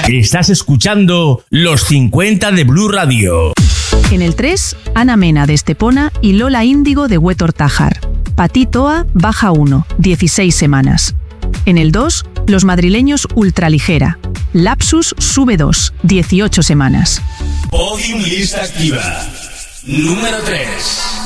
Estás escuchando Los 50 de Blue Radio. En el 3, Ana Mena de Estepona y Lola Índigo de Huétor Tájar. Patí Toa baja 1, 16 semanas. En el 2, los madrileños Ultraligera. Lapsus sube 2, 18 semanas. Podium lista activa. Número 3.